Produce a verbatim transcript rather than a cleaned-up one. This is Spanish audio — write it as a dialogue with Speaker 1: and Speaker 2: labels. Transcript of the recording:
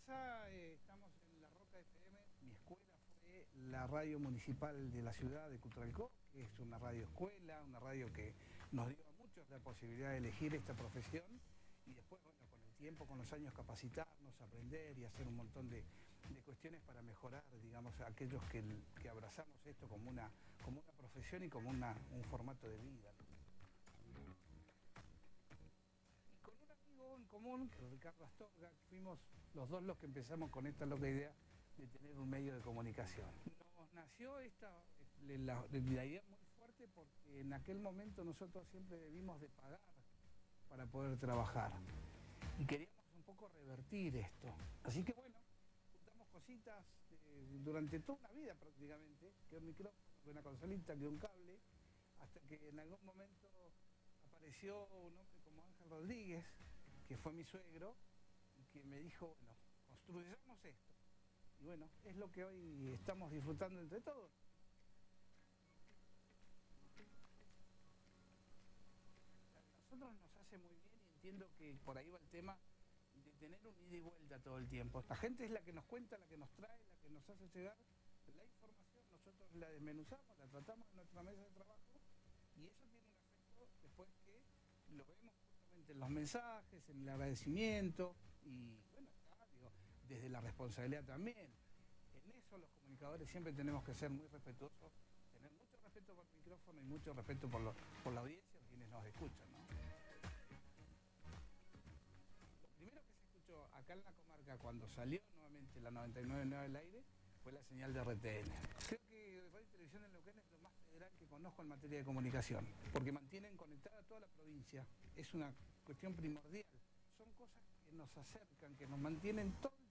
Speaker 1: pasa? Eh, estamos en La Roca F M. Mi escuela fue la radio municipal de la ciudad de Cutralcó, que es una radio escuela, una radio que nos dio a muchos la posibilidad de elegir esta profesión y después, bueno, con el tiempo, con los años, capacitarnos, aprender y hacer un montón de, de cuestiones para mejorar, digamos, a aquellos que, que abrazamos esto como una, como una profesión y como una, un formato de vida, ¿no? Con un amigo en común, que es Ricardo Astorga, fuimos los dos los que empezamos con esta loca idea de tener un medio de comunicación. Nos nació esta, la, la idea muy fuerte porque en aquel momento nosotros siempre debimos de pagar para poder trabajar y queríamos un poco revertir esto. Así que bueno, juntamos cositas eh, durante toda una vida prácticamente, que un micrófono, que una consolita, que un cable, hasta que en algún momento apareció un hombre como Ángel Rodríguez, que fue mi suegro, y que me dijo, bueno, construyamos esto. Y bueno, es lo que hoy estamos disfrutando entre todos. A nosotros nos hace muy bien y entiendo que por ahí va el tema de tener un ida y vuelta todo el tiempo. La gente es la que nos cuenta, la que nos trae, la que nos hace llegar la información, nosotros la desmenuzamos, la tratamos en nuestra mesa de trabajo y eso tiene un efecto después que lo vemos justamente en los mensajes, en el agradecimiento y bueno, está, digo, desde la responsabilidad también. En eso los comunicadores siempre tenemos que ser muy respetuosos, tener mucho respeto por el micrófono y mucho respeto por, lo, por la audiencia, quienes nos escuchan, ¿no? Lo primero que se escuchó acá en la comarca cuando salió nuevamente la noventa y nueve punto nueve al aire fue la señal de R T N. Creo que Radio y Televisión en Neuquén es lo más federal que conozco en materia de comunicación, porque mantienen conectada a toda la provincia. Es una cuestión primordial. Son cosas que nos acercan, que nos mantienen todo